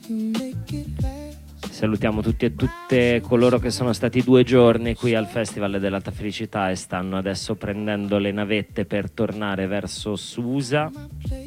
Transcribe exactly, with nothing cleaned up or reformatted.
Salutiamo tutti e tutte coloro che sono stati due giorni qui al Festival dell'Alta Felicità e stanno adesso prendendo le navette per tornare verso Susa.